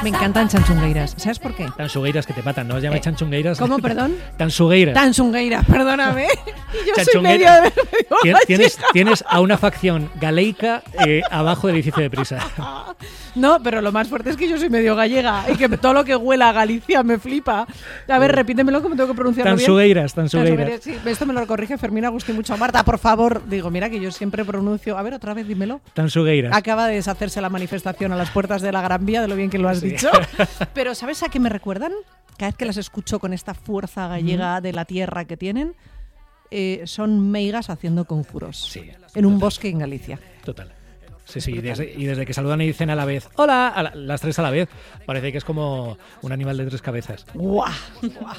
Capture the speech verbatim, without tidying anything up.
Me encantan chanchungueiras. ¿Sabes por qué? Tansugueiras que te matan, ¿no? Os llamáis Eh, chanchungueiras. ¿Cómo, perdón? Tansugueiras. Tanchungueiras, perdóname. Y yo soy medio, Chanchungueira. medio Tien- Tienes, gallega. tienes a una facción galeica eh, abajo del edificio de Prisa. No, pero lo más fuerte es que yo soy medio gallega y que todo lo que huela a Galicia me flipa. A ver, repítemelo que me tengo que pronunciarlo bien. Tansugueiras, tansugueiras. Sí, esto me lo corrige Fermín Agustín mucho. Marta, por favor. Digo, mira que yo siempre pronuncio... A ver, otra vez, dímelo. Tansugueiras. Acaba de deshacerse la manifestación a las puertas de la Gran Vía de lo bien que lo has Sí. dicho. Pero ¿sabes a qué me recuerdan? Cada vez que las escucho con esta fuerza gallega de la tierra que tienen, eh, son meigas haciendo conjuros. Sí, en un total. bosque en Galicia. Total. Sí, sí, y desde, y desde que saludan y dicen a la vez, hola, a la- las tres a la vez, parece que es como un animal de tres cabezas. ¡Guau! ¡Guau!